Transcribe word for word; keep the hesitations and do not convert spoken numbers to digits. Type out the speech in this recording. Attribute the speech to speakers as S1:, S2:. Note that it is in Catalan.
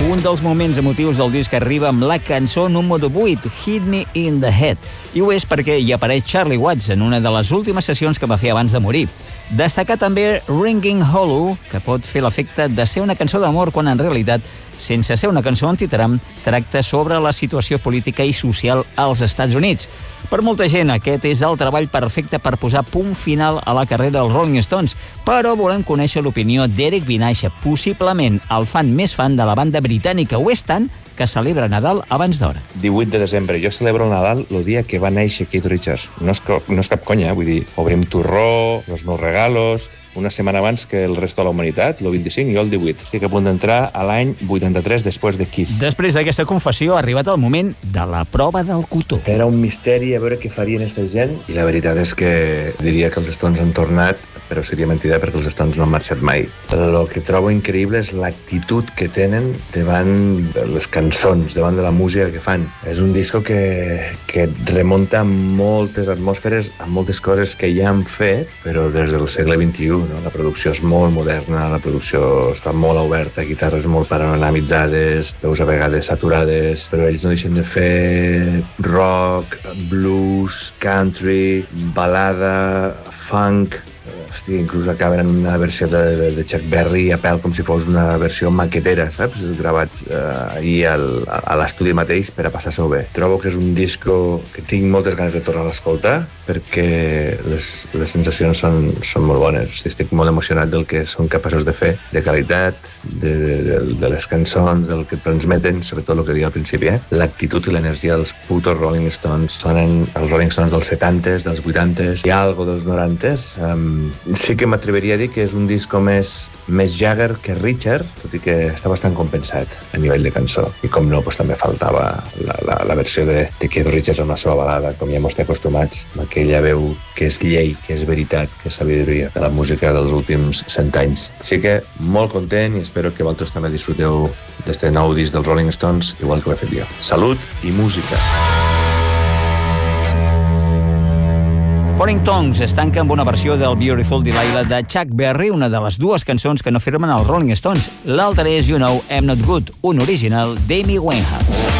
S1: Un dels moments emotius del disc arriba amb la cançó número vuit, Hit Me in the Head. I ho és perquè hi apareix Charlie Watts en una de les últimes sessions que va fer abans de morir. Destacar també Ringing Hollow, que pot fer l'efecte de ser una cançó d'amor quan en realitat, sense ser una cançó antitram, tracta sobre la situació política i social als Estats Units. Per molta gent, aquest és el treball perfecte per posar punt final a la carrera dels Rolling Stones, però volem conèixer l'opinió d'Eric Vinaixa, possiblement el fan més fan de la banda britànica. Ho és tant que celebra Nadal abans d'hora.
S2: divuit de desembre. Jo celebro el Nadal el dia que va néixer Keith Richards. No és, no és cap conya, eh? Vull dir, obrim torró, els meus regalos, una setmana abans que el resto de la humanitat, el vint-i-cinc i jo el divuit. Estic a punt d'entrar a l'any vuitanta-tres després de Keith.
S1: Després d'aquesta confessió ha arribat el moment de la prova del cotó.
S2: Era un misteri a veure què farien aquesta gent i la veritat és que diria que els Stones han tornat, però seria mentida perquè els Stones no han marxat mai. El que trobo increïble és l'actitud que tenen davant de les cançons, davant de la música que fan. És un disco que, que remunta moltes atmosferes, a moltes coses que ja han fet, però des del segle vint-i-u. No? La producció és molt moderna, la producció està molt oberta, guitarres molt panoramitzades, veus a vegades saturades, però ells no deixen de fer rock, blues, country, balada, funk. Hosti, inclús acaben en una versió de, de, de Chuck Berry a pèl com si fos una versió maquetera, saps? Gravats eh, ahir al, a l'estudi mateix per a passar-s'ho bé. Trobo que és un disco que tinc moltes ganes de tornar a escoltar perquè les, les sensacions són, són molt bones. Hosti, estic molt emocionat del que són capaços de fer, de qualitat, de, de, de, de les cançons, del que transmeten, sobretot el que deia al principi, eh? L'actitud i l'energia dels putos Rolling Stones. Sonen els Rolling Stones dels setantes, dels vuitantes, hi ha algo dels norantes. Um, Sí que m'atreveria a dir que és un disco més, més Jagger que Richard, tot i que està bastant compensat a nivell de cançó. I com no, doncs, també faltava la, la, la versió de, de Keith Richards amb la seva balada, com ja mos té acostumats, amb aquella veu que és llei, que és veritat, que és sabidoria de la música dels últims cent anys. Així que molt content i espero que vosaltres també disfruteu d'este nou disc dels Rolling Stones, igual que ho he fet jo. Salut i música!
S1: Foreign Tongues es tanca amb una versió del Beautiful Delilah de Chuck Berry, una de les dues cançons que no firmen els Rolling Stones. L'altra és You Know I'm Not Good, un original d'Amy Winehouse.